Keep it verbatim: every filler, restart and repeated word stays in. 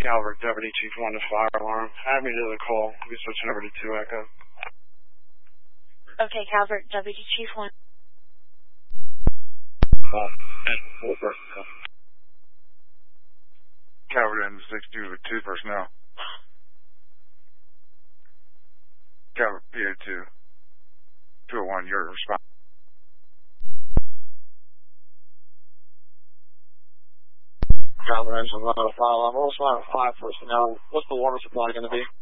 Calvert, Deputy Chief one to fire alarm. Add me to the call. I'll be switching over to two Echo. Okay, Calvert, Deputy Chief one. Uh, full personnel. Calvert and sixty-two with two personnel. Calvert P O two. two oh one, your response. Calvert engine one oh five, I'm also on five personnel. What's the water supply going to be?